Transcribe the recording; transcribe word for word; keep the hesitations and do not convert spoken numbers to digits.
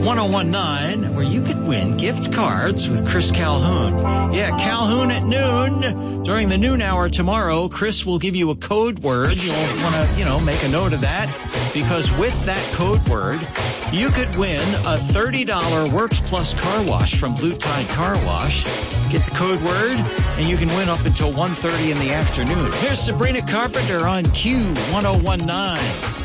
ten nineteen, where you could win gift cards with Chris Calhoun. Yeah, Calhoun at noon. During the noon hour tomorrow, Chris will give you a code word. You'll want to, you know, make a note of that, because with that code word, you could win a thirty dollars Works Plus car wash from Blue Tide Car Wash. Get the code word, and you can win up until one thirty in the afternoon. Here's Sabrina Carpenter on Q ten nineteen.